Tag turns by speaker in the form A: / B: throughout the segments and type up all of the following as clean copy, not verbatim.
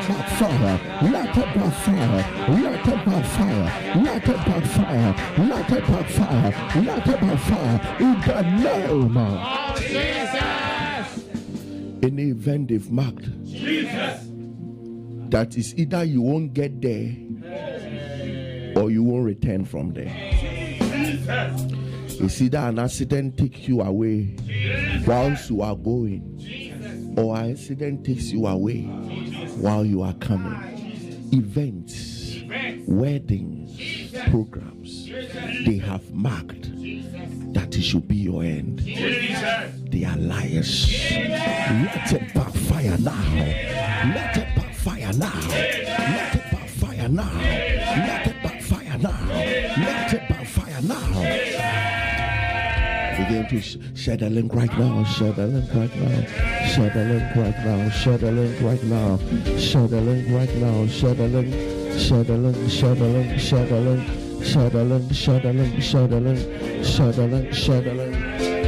A: it backfire. Let it backfire. Let it backfire. Let it backfire. Let it backfire. Let it backfire. In the name of Jesus. Any event they've marked, Jesus, that is either you won't get there or you won't return from there. Jesus. It's either an accident takes you away whilst you are going, or an accident takes you away while you are coming. Events, weddings, programs, they have marked that it should be your end. They are liars. Let it backfire now. Let it backfire now. Let it backfire now. Let it backfire now. Let it backfire now. Begin to share the link right now. Share the link right now. Share the link right now. Share the link right now. Share the link right now. Share the link. Share the link. Share the link. Share the link. Share the link. Share the link. Share the link. Share the link. Share the link.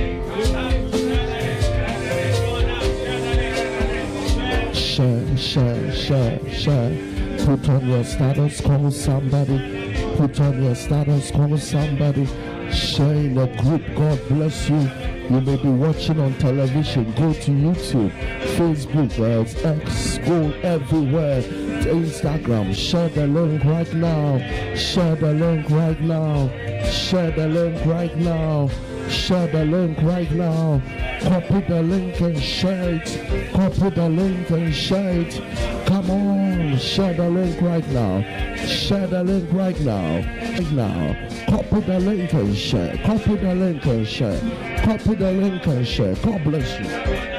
A: Share. Put on your status. Call somebody. Put on your status. Call somebody. Share in a group. God bless you. You may be watching on television. Go to YouTube, Facebook, X, go everywhere. To Instagram. Share the link right now. Share the link right now. Share the link right now. Share the link right now. Copy the link and share it. Copy the link and share it. Come on, share the link right now. Share the link right now. Right now. Copy the link and share. Copy the link and share. Copy the link and share. God bless you.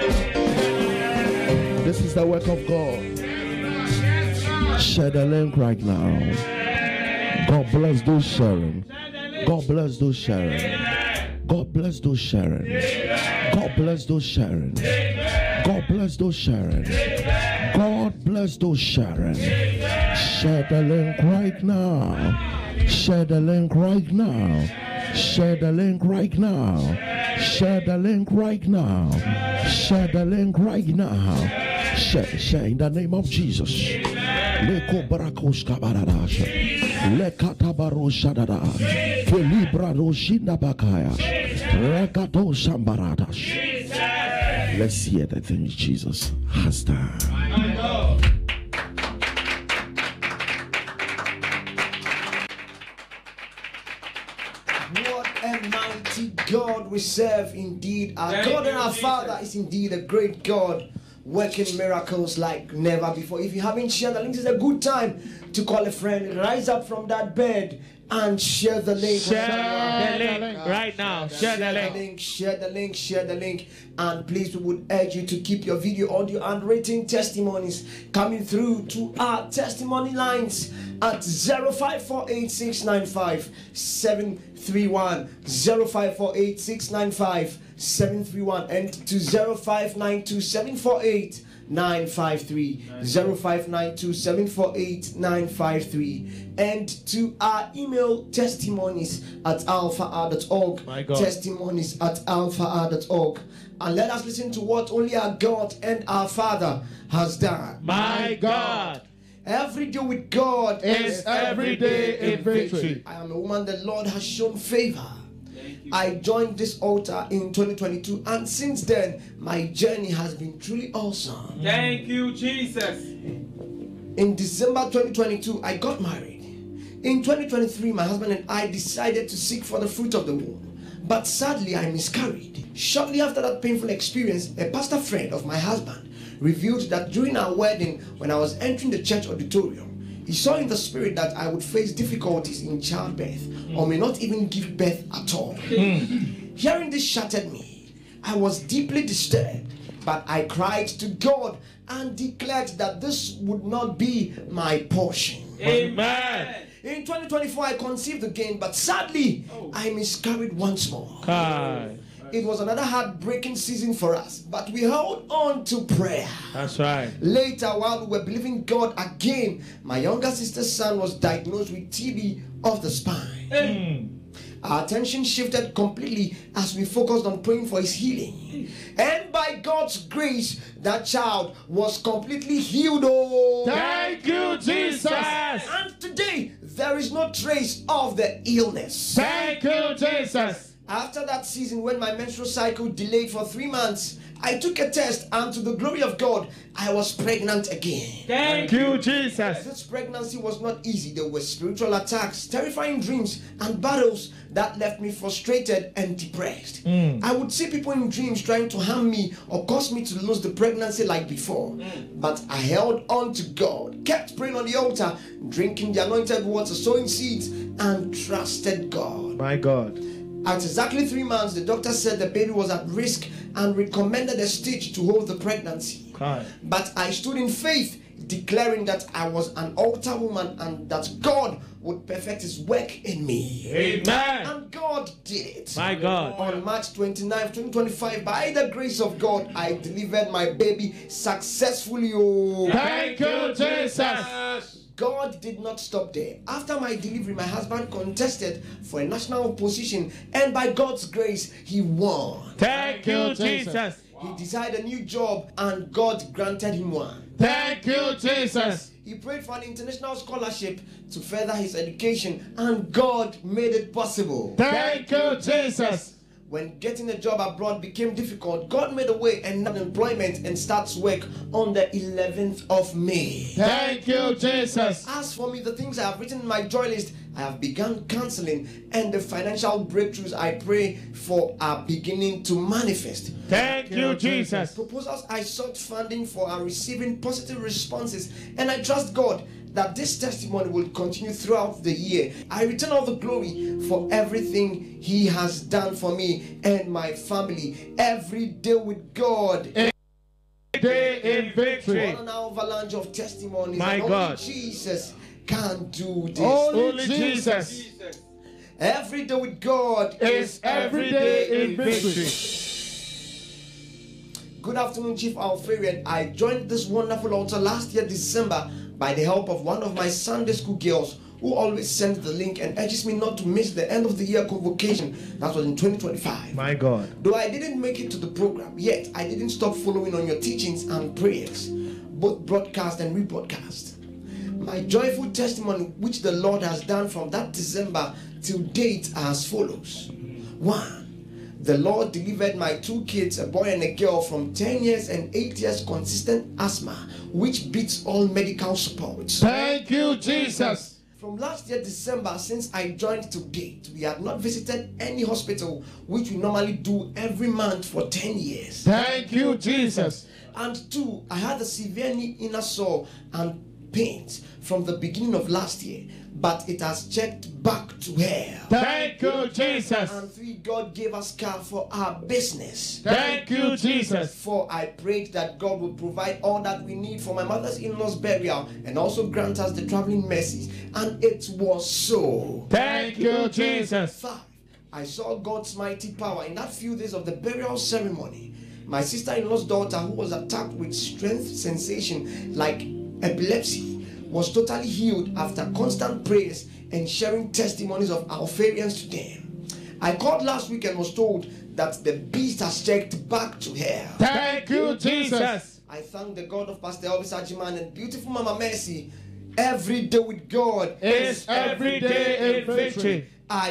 A: This is the work of God. Share the link right now. God bless those sharing. God bless those sharing. God bless those sharing. God bless those sharing. God bless those sharing. God bless those sharing. Share the link right now. Share the link right now. Share the link right now. Share the link right now. Share the link right now. Share in the name of Jesus. Leko barakos kabaradash. Lekatabaru shadada. Kelibra roshinda bakaya. Rekato shambaradash. Let's hear the things Jesus has done.
B: What a mighty God we serve indeed. Our God and our Father is indeed a great God, working miracles like never before. If you haven't shared the link, this is a good time to call a friend, rise up from that bed and share the link.
C: Share the link right now. Share the link.
B: Share the link. Share the link. And please, we would urge you to keep your video, audio, and written testimonies coming through to our testimony lines at 0548695731, 0548695731, and to 0592748953, 0592748953, and to our email testimonies at alpha.org, testimonies at alpha.org. And let us listen to what only our God and our Father has done.
C: My God.
B: Every day with God
C: is every day in victory.
B: I am a woman the Lord has shown favor. I joined this altar in 2022, and since then my journey has been truly awesome.
C: Thank you, Jesus.
B: In December 2022, I got married. In 2023, my husband and I decided to seek for the fruit of the womb, but sadly I miscarried. Shortly after that painful experience, a pastor friend of my husband revealed that during our wedding, when I was entering the church auditorium, he saw in the spirit that I would face difficulties in childbirth or may not even give birth at all. Hearing this shattered me. I was deeply disturbed, but I cried to God and declared that this would not be my portion.
C: Amen.
B: In 2024, I conceived again, but sadly, I miscarried once more. It was another heartbreaking season for us, but we held on to prayer.
C: That's right.
B: Later, while we were believing God again, my younger sister's son was diagnosed with TB of the spine. Our attention shifted completely as we focused on praying for his healing. And by God's grace, that child was completely healed. Oh,
C: Thank you, Jesus.
B: and today, there is no trace of the illness.
C: Thank you, Jesus.
B: After that season, when my menstrual cycle delayed for 3 months, I took a test, and to the glory of God, I was pregnant again.
C: Thank you, Jesus.
B: This pregnancy was not easy. There were spiritual attacks, terrifying dreams, and battles that left me frustrated and depressed. I would see people in dreams trying to harm me or cause me to lose the pregnancy like before. But I held on to God, kept praying on the altar, drinking the anointed water, sowing seeds, and trusted God.
C: My God.
B: At exactly 3 months, the doctor said the baby was at risk and recommended a stitch to hold the pregnancy.
C: God.
B: But I stood in faith, declaring that I was an altar woman and that God would perfect his work in me.
C: Amen.
B: And God did it.
C: My God.
B: On March 29, 2025, by the grace of God, I delivered my baby successfully. Oh,
C: Thank you, Jesus.
B: God did not stop there. After my delivery, my husband contested for a national position, and by God's grace, he won.
C: Thank you, Jesus.
B: He desired a new job, and God granted him one.
C: Thank you, Jesus.
B: He prayed for an international scholarship to further his education, and God made it possible.
C: Thank you, Jesus.
B: When getting a job abroad became difficult, God made a way and unemployment and starts work on the 11th of May.
C: Thank you, Jesus.
B: As for me, the things I have written in my joy list, I have begun counseling, and the financial breakthroughs I pray for are beginning to manifest.
C: Thank you, Jesus.
B: Proposals I sought funding for are receiving positive responses, and I trust God that this testimony will continue throughout the year. I return all the glory for everything he has done for me and my family. Every day with God.
C: Every day in victory.
B: What an avalanche of testimonies.
C: My
B: And
C: God.
B: only Jesus can do this.
C: Only Jesus
B: Every day with God
C: is every day in victory.
B: Good afternoon, Chief Alfarian. I joined this wonderful altar last year, December, by the help of one of my Sunday school girls who always sends the link and urges me not to miss the end of the year convocation. That was in 2025.
C: My God.
B: Though I didn't make it to the program, yet I didn't stop following on your teachings and prayers, both broadcast and rebroadcast. My joyful testimony, which the Lord has done from that December till date, are as follows. 1. The Lord delivered my 2 kids, a boy and a girl, from 10 years and 8 years consistent asthma, which beats all medical support.
C: Thank you, Jesus.
B: From last year, December, since I joined to date, we had not visited any hospital, which we normally do every month for 10 years.
C: Thank you, Jesus.
B: And 2, I had a severe knee inner sore and pains from the beginning of last year, but it has checked back to health.
C: Thank you, Jesus.
B: And 3, God gave us car for our business.
C: Thank you, Jesus.
B: 4, I prayed that God would provide all that we need for my mother's in-laws burial and also grant us the traveling mercies. And it was so.
C: Thank you, Jesus.
B: 5, I saw God's mighty power in that few days of the burial ceremony. My sister-in-law's daughter, who was attacked with strength sensation like epilepsy, was totally healed after constant prayers and sharing testimonies of Alfarians to them. I called last week and was told that the beast has checked back to her.
C: Thank you, Jesus.
B: I thank the God of Pastor Elvis Ajiman and beautiful Mama Mercy. Every day with God
C: Is every day in victory.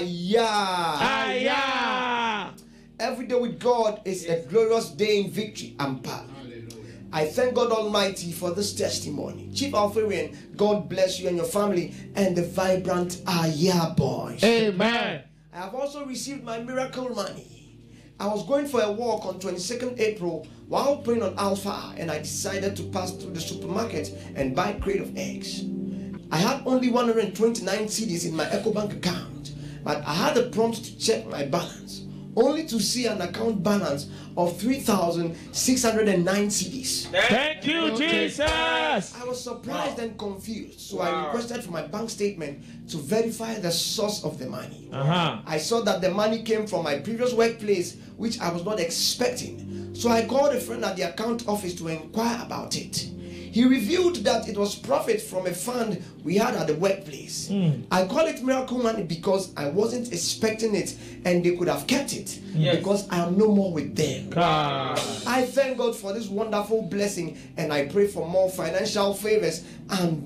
B: Ayah. Every day with God is a glorious day in victory and power. I thank God Almighty for this testimony. Chief Alfarian, God bless you and your family and the vibrant Ayah boys.
C: Amen.
B: I have also received my miracle money. I was going for a walk on 22nd April while praying on Alpha, and I decided to pass through the supermarket and buy a crate of eggs. I had only 129 cedis in my EcoBank account, but I had a prompt to check my balance, only to see an account balance of 3,609 cedis.
C: Thank you, Jesus.
B: I was surprised and confused, so I requested for my bank statement to verify the source of the money. I saw that the money came from my previous workplace, which I was not expecting. So I called a friend at the account office to inquire about it. He revealed that it was profit from a fund we had at the workplace. I call it miracle money because I wasn't expecting it and they could have kept it because I am no more with them. I thank God for this wonderful blessing and I pray for more financial favors and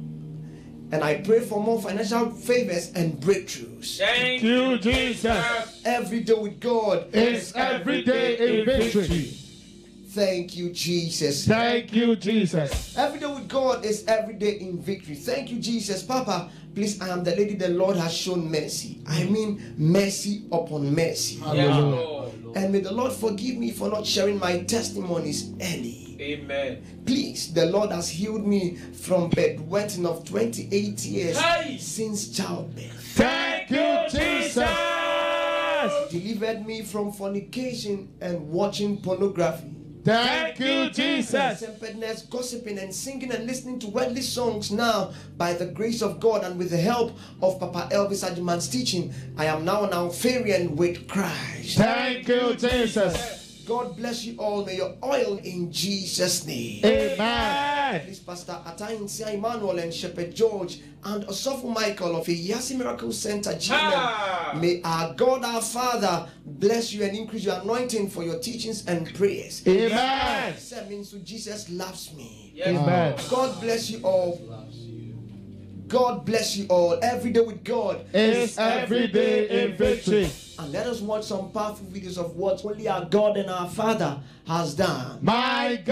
B: breakthroughs.
C: Thank you, Jesus.
B: Every day with God
A: is every day in victory.
B: Thank you, Jesus.
A: Thank you, Jesus.
B: Every day with God is every day in victory. Thank you, Jesus. Papa, please, I am the lady the Lord has shown mercy. I mean mercy upon mercy.
A: Hallelujah.
B: And may the Lord forgive me for not sharing my testimonies early.
C: Amen.
B: Please, the Lord has healed me from bedwetting of 28 years since childbirth.
A: Thank you, Jesus.
B: Delivered me from fornication and watching pornography.
A: Thank you, Jesus.
B: Sempedness, gossiping and singing and listening to worldly songs. Now, by the grace of God and with the help of Papa Elvis Ajiman's teaching, I am now an Alpharian with Christ.
A: Thank you, Jesus.
B: God bless you all. May your oil in Jesus' name.
A: Amen.
B: Please, Pastor Atain Sia Emmanuel and Shepherd George and Osofo Michael of Iyasi Miracle Center, GMM. May our God, our Father, bless you and increase your anointing for your teachings and prayers.
A: Amen.
B: That means Jesus loves me.
A: Amen.
B: God bless you all. God bless you all. Every day with God
A: is every day in victory.
B: And let us watch some powerful videos of what only our God and our Father has done.
A: My God.